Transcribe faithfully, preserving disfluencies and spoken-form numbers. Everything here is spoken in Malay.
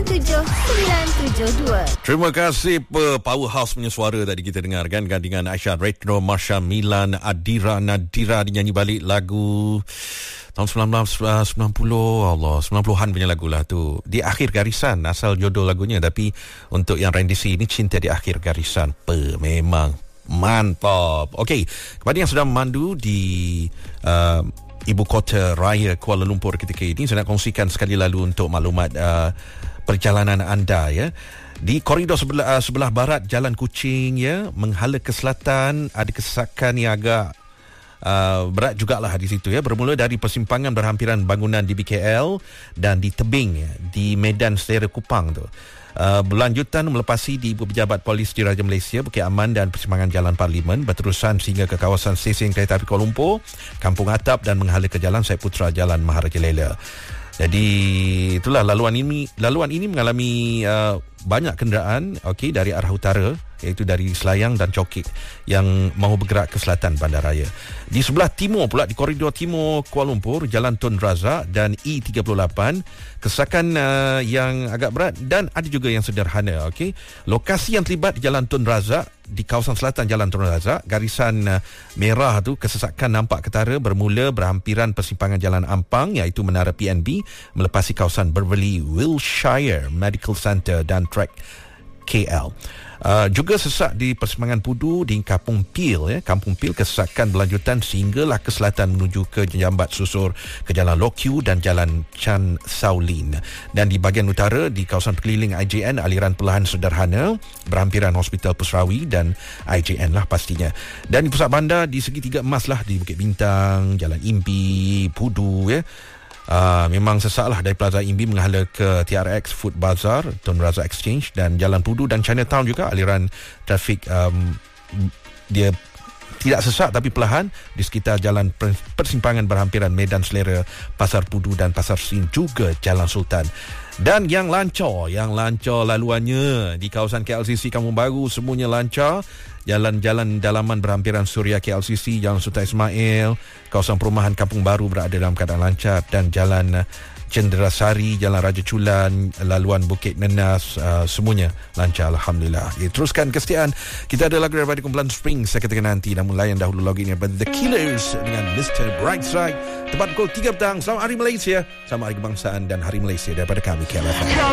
tujuh sembilan tujuh dua. Terima kasih pe Powerhouse punya suara tadi kita dengarkan dengan Aisyah Retro, Marsha Milan, Adira Nadira dinyanyi balik lagu tahun sembilan belas sembilan puluh. Allah, sembilan puluhan punya lagu lah tu. Di akhir garisan asal jodoh lagunya, tapi untuk yang rendisi ini Cinta di Akhir Garisan. Pe, memang mantap. Okey, kepada yang sedang memandu di uh, Ibu Kota Raya Kuala Lumpur ketika ini, saya nak kongsikan sekali lalu untuk maklumat uh, perjalanan anda ya. Di koridor sebelah uh, sebelah barat Jalan Kuching ya, menghala ke selatan, ada kesesakan yang agak Uh, berat jugalah di situ ya, bermula dari persimpangan berhampiran bangunan di B K L dan di tebing ya, di Medan Selera Kupang tu. Uh, berlanjutan melepasi di Ibu Pejabat Polis Diraja Malaysia, Bukit Aman dan persimpangan Jalan Parlimen, berterusan sehingga ke kawasan stesen kereta api Kuala Lumpur, Kampung Atap dan menghala ke Jalan Syed Putra, Jalan Maharaja Lela. Jadi itulah laluan ini laluan ini mengalami uh, banyak kenderaan okey dari arah utara, iaitu dari Selayang dan Chokik yang mahu bergerak ke selatan bandaraya. Di sebelah timur pula, di koridor timur Kuala Lumpur, Jalan Tun Razak dan E tiga puluh lapan, kesesakan uh, yang agak berat dan ada juga yang sederhana. Okey, lokasi yang terlibat di Jalan Tun Razak, di kawasan selatan Jalan Tun Razak, garisan uh, merah tu, kesesakan nampak ketara bermula berhampiran persimpangan Jalan Ampang, iaitu Menara P N B, melepasi kawasan Beverly Wilshire Medical Centre dan track K L. Uh, juga sesak di persimpangan Pudu di Kampung Pil ya. Kampung Pil kesesakan berlanjutan sehinggalah ke selatan menuju ke Jambat Susur, ke Jalan Lokyu dan Jalan Chan Saulin. Dan di bahagian utara di kawasan perkeliling I J N, aliran perlahan sederhana berhampiran Hospital Pusrawi dan I J N lah pastinya. Dan di pusat bandar di Segitiga Emas lah, di Bukit Bintang, Jalan Impi, Pudu ya. Uh, memang sesaklah dari Plaza Imbi menghala ke T R X Food Bazaar, Tun Razak Exchange dan Jalan Pudu dan Chinatown juga, aliran trafik um, dia tidak sesak tapi perlahan di sekitar jalan persimpangan berhampiran Medan Selera, Pasar Pudu dan Pasar Sin, juga Jalan Sultan. Dan yang lancar, yang lancar laluannya di kawasan K L C C Kampung Baru, semuanya lancar. Jalan-jalan dalaman berhampiran Suria K L C C, Jalan Sultan Ismail, kawasan perumahan Kampung Baru berada dalam keadaan lancar, dan Jalan Cenderasari, Jalan Raja Chulan, laluan Bukit Nenas, uh, semuanya lancar alhamdulillah. Ya, teruskan kesetiaan. Kita ada lagu daripada kumpulan Spring saya katakan nanti, namun layan dahulu lagu ini daripada The Killers dengan Mister Brightside. Tepat pukul tiga petang. Selamat Hari Malaysia, selamat Hari Kebangsaan dan Hari Malaysia daripada kami K L F M.